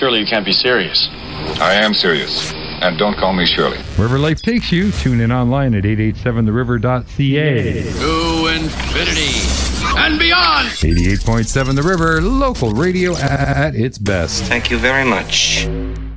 Surely you can't be serious. I am serious. And don't call me Shirley. Wherever life takes you, tune in online at 887theriver.ca. To infinity and beyond. 88.7 The River, local radio at its best. Thank you very much.